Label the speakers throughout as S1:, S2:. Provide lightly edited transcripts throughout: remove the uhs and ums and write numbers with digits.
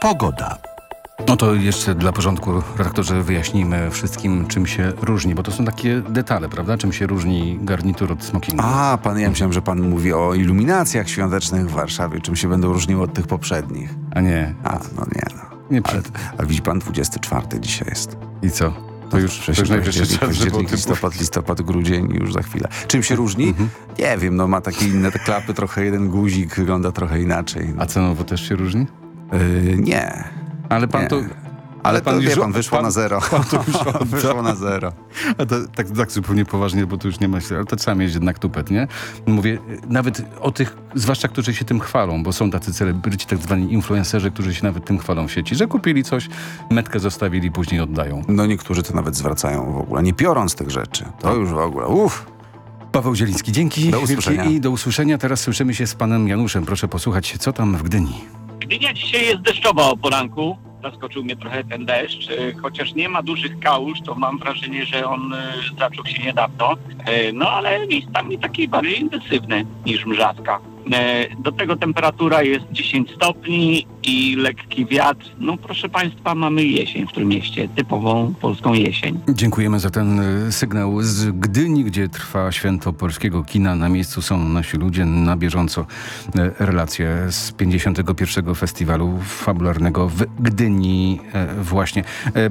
S1: Pogoda. No to jeszcze dla porządku, redaktorze, wyjaśnijmy wszystkim, czym się różni, bo to są takie detale, prawda? Czym się różni garnitur od smokingu?
S2: Ja myślałem, że pan mówi o iluminacjach świątecznych w Warszawie, czym się będą różniły od tych poprzednich.
S1: A nie. Nie
S2: A widzi pan, 24 dzisiaj jest.
S1: I co? To już najwyższy czas, żeby o tym
S2: listopad, grudzień, już za chwilę. Czym się różni? Nie wiem, ma takie inne te klapy, trochę jeden guzik wygląda trochę inaczej.
S1: A cenowo też się różni?
S2: Nie.
S1: Ale pan
S2: nie.
S1: to...
S2: Ale pan już wyszło na zero.
S1: Pan to już
S2: wyszło na zero.
S1: A to, tak zupełnie poważnie, bo tu już nie ma się, ale to trzeba mieć jednak tupet, nie? Mówię nawet o tych, zwłaszcza którzy się tym chwalą, bo są tacy celebryci, tak zwani influencerzy, którzy się nawet tym chwalą w sieci, że kupili coś, metkę zostawili, później oddają.
S2: No niektórzy to nawet zwracają w ogóle, nie piorąc tych rzeczy. To już w ogóle,
S1: Paweł Zieliński, dzięki.
S2: Do usłyszenia.
S1: I do usłyszenia. Teraz słyszymy się z panem Januszem. Proszę posłuchać, co tam w Gdyni.
S3: Gdynia dzisiaj jest deszczowa o poranku. Zaskoczył mnie trochę ten deszcz. Chociaż nie ma dużych kałuż, to mam wrażenie, że on zaczął się niedawno. No ale miejscami taki bardziej intensywny niż mrzawka. Do tego temperatura jest 10 stopni i lekki wiatr. No proszę państwa, mamy jesień w tym mieście. Typową polską jesień.
S1: Dziękujemy za ten sygnał z Gdyni, gdzie trwa święto polskiego kina. Na miejscu są nasi ludzie, na bieżąco relacje z 51. Festiwalu Fabularnego w Gdyni właśnie.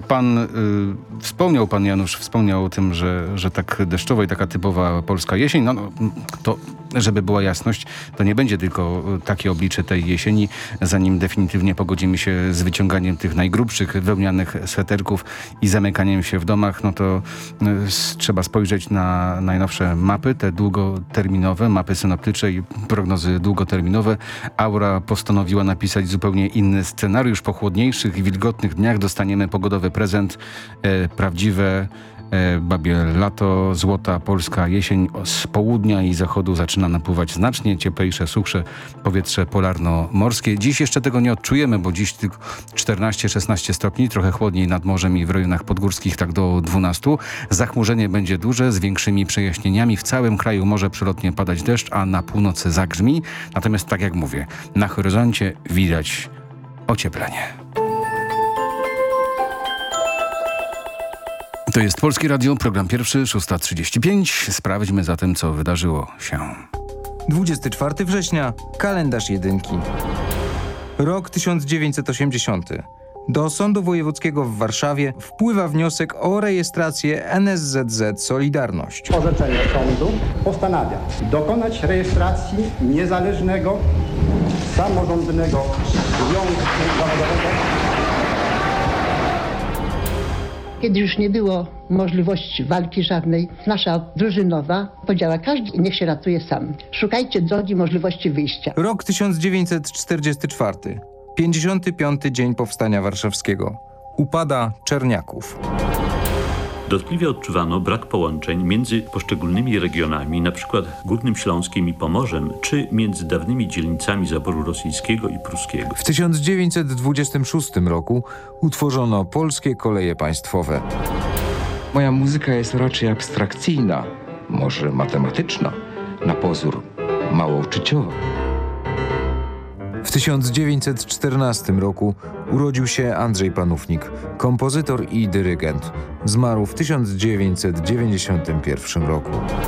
S1: Pan Janusz wspomniał o tym, że tak deszczowa i taka typowa polska jesień. No to, żeby była jasność, to nie będzie tylko takie oblicze tej jesieni. Zanim definitywnie pogodzimy się z wyciąganiem tych najgrubszych wełnianych sweterków i zamykaniem się w domach, no to trzeba spojrzeć na najnowsze mapy, te długoterminowe, mapy synoptyczne i prognozy długoterminowe. Aura postanowiła napisać zupełnie inny scenariusz. Po chłodniejszych i wilgotnych dniach dostaniemy pogodowy prezent, prawdziwe babie lato, złota polska jesień. Z południa i zachodu zaczyna napływać znacznie cieplejsze, suchsze powietrze polarno-morskie. Dziś jeszcze tego nie odczujemy, bo dziś tylko 14-16 stopni, trochę chłodniej nad morzem i w rejonach podgórskich tak do 12. Zachmurzenie będzie duże, z większymi przejaśnieniami. W całym kraju może przelotnie padać deszcz, a na północy zagrzmi. Natomiast tak jak mówię, na horyzoncie widać ocieplenie. To jest Polskie Radio, program pierwszy, 6:35. Sprawdźmy zatem, co wydarzyło się.
S4: 24 września, kalendarz jedynki. Rok 1980. Do Sądu Wojewódzkiego w Warszawie wpływa wniosek o rejestrację NSZZ Solidarność.
S5: Orzeczenie sądu postanawia dokonać rejestracji niezależnego, samorządnego związku zawodowego.
S6: Kiedy już nie było możliwości walki żadnej, nasza drużynowa powiedziała, każdy niech się ratuje sam. Szukajcie drogi, możliwości wyjścia.
S4: Rok 1944. 55. dzień Powstania Warszawskiego. Upada Czerniaków.
S7: Dotkliwie odczuwano brak połączeń między poszczególnymi regionami, np. Górnym Śląskiem i Pomorzem, czy między dawnymi dzielnicami zaboru rosyjskiego i pruskiego.
S4: W 1926 roku utworzono Polskie Koleje Państwowe.
S8: Moja muzyka jest raczej abstrakcyjna, może matematyczna, na pozór mało uczuciowa.
S4: W 1914 roku urodził się Andrzej Panównik, kompozytor i dyrygent. Zmarł w 1991 roku.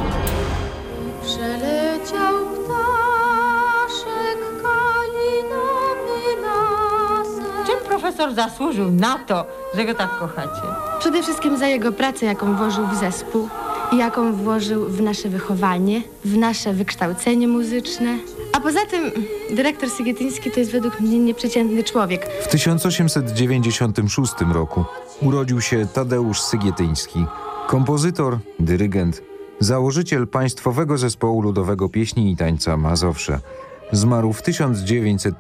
S9: Przeleciał ptaszek kalinowy lasem.
S10: Czym profesor zasłużył na to, że go tak kochacie?
S11: Przede wszystkim za jego pracę, jaką włożył w zespół i jaką włożył w nasze wychowanie, w nasze wykształcenie muzyczne. A poza tym dyrektor Sygietyński to jest według mnie nieprzeciętny człowiek.
S4: W 1896 roku urodził się Tadeusz Sygietyński, kompozytor, dyrygent, założyciel Państwowego Zespołu Ludowego Pieśni i Tańca Mazowsze. Zmarł w 1900